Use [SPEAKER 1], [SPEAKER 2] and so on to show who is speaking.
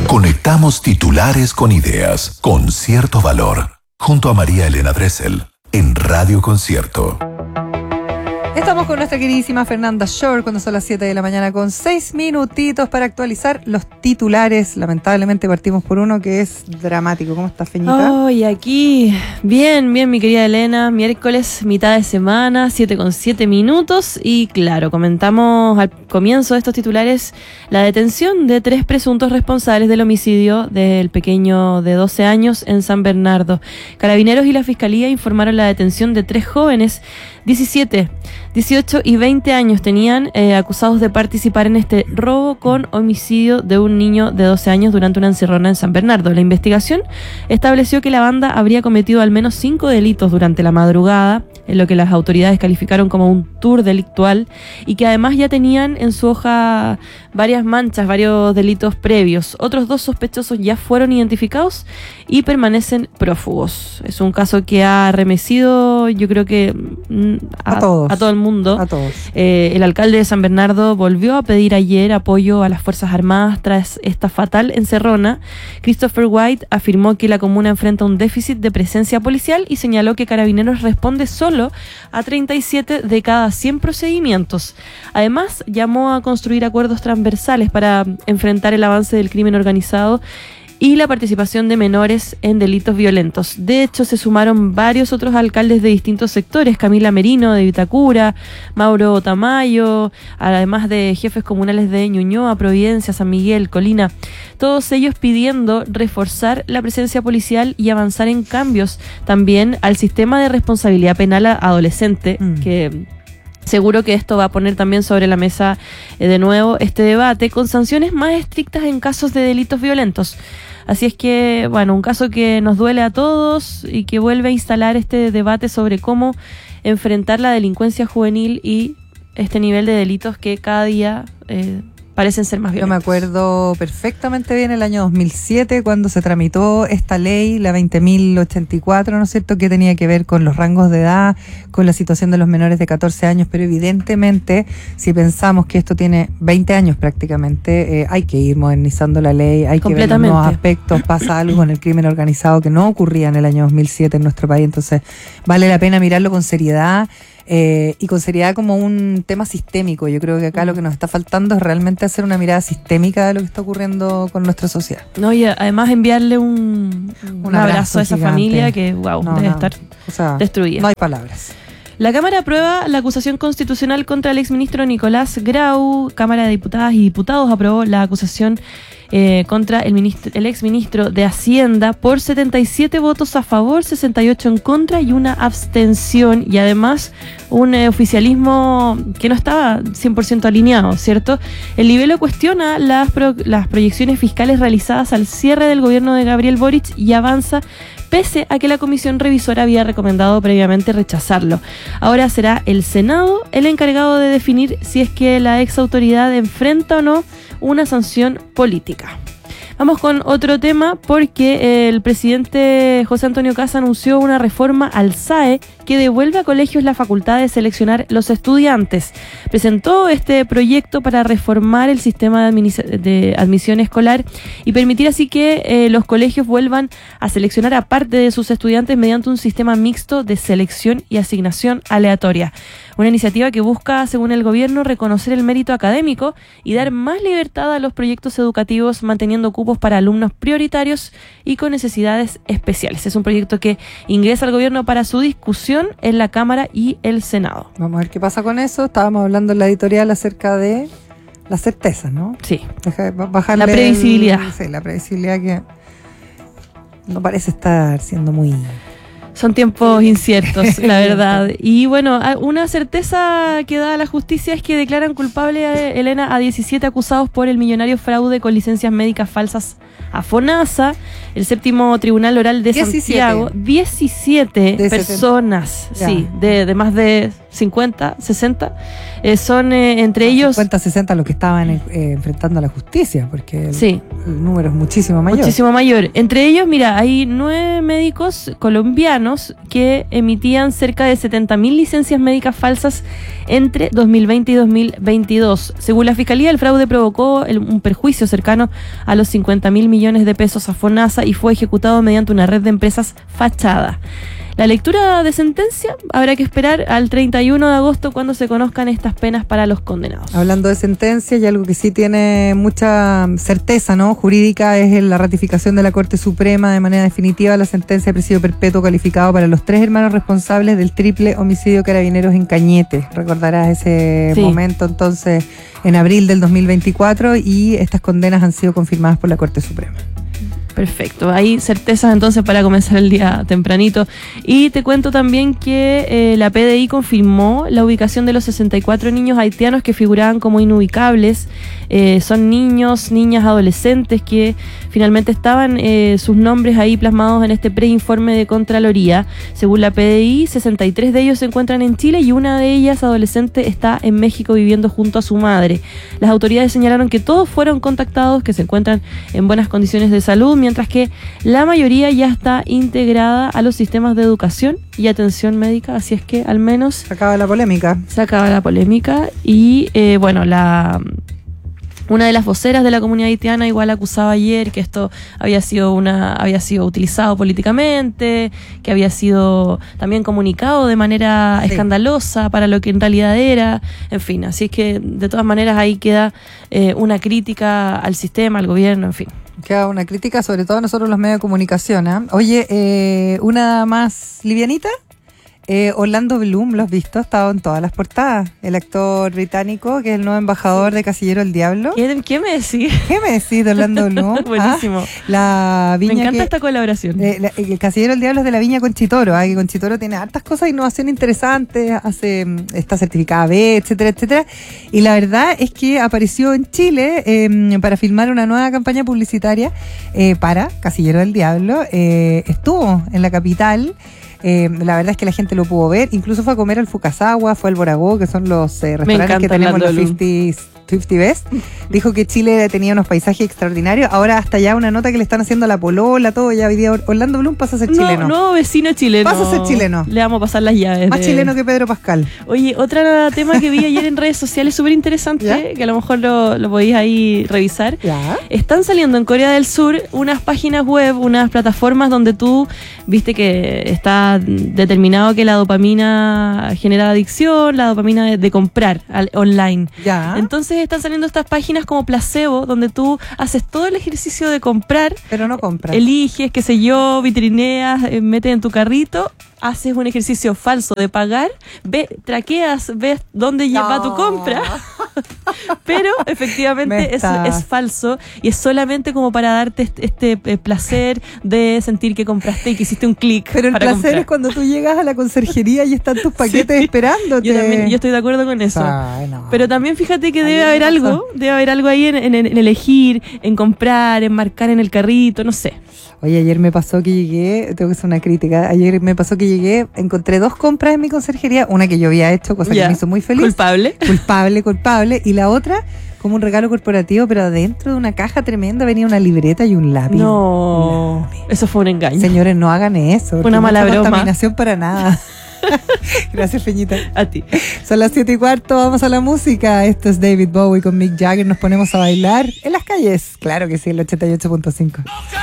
[SPEAKER 1] Conectamos titulares con ideas, con cierto valor. Junto a María Elena Dressel, en Radio Concierto.
[SPEAKER 2] Estamos con nuestra queridísima Fernanda Shore cuando son las 7 de la mañana con 6 minutitos para actualizar los titulares. Lamentablemente partimos por uno que es dramático. ¿Cómo estás, Feñita?
[SPEAKER 3] Y aquí, bien, mi querida Elena. Miércoles, mitad de semana, 7:07 minutos. Y claro, comentamos al comienzo de estos titulares la detención de 3 presuntos responsables del homicidio del pequeño de 12 años en San Bernardo. Carabineros y la Fiscalía informaron la detención de 3 jóvenes, 17, 18 y 20 años tenían, acusados de participar en este robo con homicidio de un niño de 12 años durante una encerrona en San Bernardo. La investigación estableció que la banda habría cometido al menos 5 delitos durante la madrugada, en lo que las autoridades calificaron como un tour delictual, y que además ya tenían en su hoja varias manchas, varios delitos previos. Otros 2 sospechosos ya fueron identificados y permanecen prófugos. Es un caso que ha remecido, yo creo que a todo el mundo.
[SPEAKER 2] A todos.
[SPEAKER 3] El alcalde de San Bernardo volvió a pedir ayer apoyo a las Fuerzas Armadas tras esta fatal encerrona. Christopher White afirmó que la comuna enfrenta un déficit de presencia policial y señaló que Carabineros responde solo a 37 de cada 100 procedimientos. Además, llamó a construir acuerdos transversales para enfrentar el avance del crimen organizado y la participación de menores en delitos violentos. De hecho, se sumaron varios otros alcaldes de distintos sectores: Camila Merino de Vitacura, Mauro Tamayo, además de jefes comunales de Ñuñoa, Providencia, San Miguel, Colina, todos ellos pidiendo reforzar la presencia policial y avanzar en cambios también al sistema de responsabilidad penal adolescente, que seguro que esto va a poner también sobre la mesa de nuevo este debate, con sanciones más estrictas en casos de delitos violentos. Así es que, bueno, un caso que nos duele a todos y que vuelve a instalar este debate sobre cómo enfrentar la delincuencia juvenil y este nivel de delitos que cada día parecen ser más violentos.
[SPEAKER 2] Yo me acuerdo perfectamente bien el año 2007 cuando se tramitó esta ley, la 20.084, ¿no es cierto?, que tenía que ver con los rangos de edad, con la situación de los menores de 14 años, pero evidentemente, si pensamos que esto tiene 20 años prácticamente, hay que ir modernizando la ley, hay que ver los nuevos aspectos. Pasa algo en el crimen organizado que no ocurría en el año 2007 en nuestro país, entonces vale la pena mirarlo con seriedad. Y con seriedad como un tema sistémico. Yo creo que acá lo que nos está faltando es realmente hacer una mirada sistémica de lo que está ocurriendo con nuestra sociedad.
[SPEAKER 3] No, y además enviarle un abrazo a esa gigante familia que, debe estar destruida.
[SPEAKER 2] No hay palabras.
[SPEAKER 3] La Cámara aprueba la acusación constitucional contra el exministro Nicolás Grau. Cámara de Diputadas y Diputados aprobó la acusación contra el exministro de Hacienda por 77 votos a favor, 68 en contra y una abstención, y además un oficialismo que no estaba 100% alineado, ¿cierto? El Libelo cuestiona las proyecciones fiscales realizadas al cierre del gobierno de Gabriel Boric y avanza pese a que la comisión revisora había recomendado previamente rechazarlo. Ahora será el Senado el encargado de definir si es que la ex autoridad enfrenta o no una sanción política. Vamos con otro tema, porque el presidente José Antonio Kast anunció una reforma al SAE que devuelve a colegios la facultad de seleccionar los estudiantes. Presentó este proyecto para reformar el sistema de admisión escolar y permitir así que los colegios vuelvan a seleccionar a parte de sus estudiantes mediante un sistema mixto de selección y asignación aleatoria. Una iniciativa que busca, según el gobierno, reconocer el mérito académico y dar más libertad a los proyectos educativos, manteniendo cupos para alumnos prioritarios y con necesidades especiales. Es un proyecto que ingresa al gobierno para su discusión en la Cámara y el Senado.
[SPEAKER 2] Vamos a ver qué pasa con eso. Estábamos hablando en la editorial acerca de la certeza, ¿no?
[SPEAKER 3] Sí.
[SPEAKER 2] Bajarle
[SPEAKER 3] la previsibilidad.
[SPEAKER 2] La previsibilidad que no parece estar siendo muy...
[SPEAKER 3] Son tiempos inciertos, la verdad. Y bueno, una certeza que da la justicia es que declaran culpable a Elena a 17 acusados por el millonario fraude con licencias médicas falsas a FONASA. El séptimo tribunal oral de 17. Santiago, 17 personas, sí, de más de 50, 60, son entre ellos...
[SPEAKER 2] 50, 60 los que estaban enfrentando a la justicia, porque
[SPEAKER 3] Sí.
[SPEAKER 2] el número es muchísimo mayor.
[SPEAKER 3] Muchísimo mayor. Entre ellos, mira, hay 9 médicos colombianos que emitían cerca de 70.000 licencias médicas falsas entre 2020 y 2022. Según la Fiscalía, el fraude provocó un perjuicio cercano a los 50.000 millones de pesos a FONASA y fue ejecutado mediante una red de empresas fachada. La lectura de sentencia habrá que esperar al 31 de agosto cuando se conozcan estas penas para los condenados.
[SPEAKER 2] Hablando de sentencia, y algo que sí tiene mucha certeza, ¿no?, jurídica, es la ratificación de la Corte Suprema de manera definitiva la sentencia de presidio perpetuo calificado para los 3 hermanos responsables del triple homicidio Carabineros en Cañete. Recordarás ese momento, entonces, en abril del 2024, y estas condenas han sido confirmadas por la Corte Suprema.
[SPEAKER 3] Perfecto, hay certezas entonces para comenzar el día tempranito. Y te cuento también que la PDI confirmó la ubicación de los 64 niños haitianos que figuraban como inubicables. Son niños, niñas, adolescentes que finalmente estaban sus nombres ahí plasmados en este preinforme de Contraloría. Según la PDI, 63 de ellos se encuentran en Chile y una de ellas, adolescente, está en México viviendo junto a su madre. Las autoridades señalaron que todos fueron contactados, que se encuentran en buenas condiciones de salud, mientras que la mayoría ya está integrada a los sistemas de educación y atención médica, así es que al menos
[SPEAKER 2] Se acaba la polémica.
[SPEAKER 3] se acaba la polémica. Y bueno, una de las voceras de la comunidad haitiana igual acusaba ayer que esto había sido utilizado políticamente, que había sido también comunicado de manera escandalosa para lo que en realidad era, en fin, así es que de todas maneras ahí queda una crítica al sistema, al gobierno, en fin.
[SPEAKER 2] Queda una crítica, sobre todo a nosotros los medios de comunicación, ¿eh? Oye, una más livianita. Orlando Bloom, ¿lo has visto? Ha estado en todas las portadas. El actor británico, que es el nuevo embajador de Casillero del Diablo.
[SPEAKER 3] ¿Qué me decís?
[SPEAKER 2] ¿Qué me decís de Orlando Bloom?
[SPEAKER 3] Buenísimo.
[SPEAKER 2] La viña
[SPEAKER 3] me encanta esta colaboración.
[SPEAKER 2] El Casillero del Diablo es de la viña Conchitoro, que Conchitoro tiene hartas cosas de innovación interesantes, está certificada B, etcétera, etcétera. Y la verdad es que apareció en Chile para filmar una nueva campaña publicitaria para Casillero del Diablo. Estuvo en la capital. La verdad es que la gente lo pudo ver, incluso fue a comer al Fukasawa, fue al Boragó, que son los restaurantes que tenemos los 50 Best. Dijo que Chile tenía unos paisajes extraordinarios. Ahora hasta ya una nota que le están haciendo a la polola, todo. Ya hoy día Orlando Bloom pasa a ser chileno.
[SPEAKER 3] No, vecino chileno.
[SPEAKER 2] Pasa a ser chileno.
[SPEAKER 3] Le vamos a pasar las llaves.
[SPEAKER 2] Más chileno que Pedro Pascal.
[SPEAKER 3] Oye, otro tema que vi ayer en redes sociales súper interesante, que a lo mejor lo podéis ahí revisar.
[SPEAKER 2] ¿Ya?
[SPEAKER 3] Están saliendo en Corea del Sur unas páginas web, unas plataformas donde tú viste que está determinado que la dopamina genera adicción, la dopamina de comprar online.
[SPEAKER 2] Ya.
[SPEAKER 3] Entonces están saliendo estas páginas como placebo, donde tú haces todo el ejercicio de comprar,
[SPEAKER 2] pero no compras.
[SPEAKER 3] Eliges, qué sé yo, vitrineas, metes en tu carrito, haces un ejercicio falso de pagar, traqueas, ves dónde va tu compra, pero efectivamente es falso y es solamente como para darte este placer de sentir que compraste y que hiciste un clic.
[SPEAKER 2] Pero el
[SPEAKER 3] para
[SPEAKER 2] placer
[SPEAKER 3] comprar.
[SPEAKER 2] Es cuando tú llegas a la conserjería y están tus paquetes esperándote.
[SPEAKER 3] Yo estoy de acuerdo con eso.
[SPEAKER 2] Ay, no.
[SPEAKER 3] Pero también fíjate que debe haber algo ahí en elegir, en comprar, en marcar en el carrito, no sé.
[SPEAKER 2] Oye, ayer me pasó que llegué, tengo que hacer una crítica, ayer me pasó que llegué, encontré 2 compras en mi conserjería, una que yo había hecho, cosa que me hizo muy feliz. Culpable, y la otra como un regalo corporativo, pero adentro de una caja tremenda venía una libreta y un lápiz.
[SPEAKER 3] No, eso fue un engaño.
[SPEAKER 2] Señores, no hagan eso.
[SPEAKER 3] Una mala broma.
[SPEAKER 2] Contaminación para nada. Gracias, Feñita.
[SPEAKER 3] A ti.
[SPEAKER 2] Son las 7:15, vamos a la música. Esto es David Bowie con Mick Jagger. Nos ponemos a bailar en las calles. Claro que sí, el 88.5.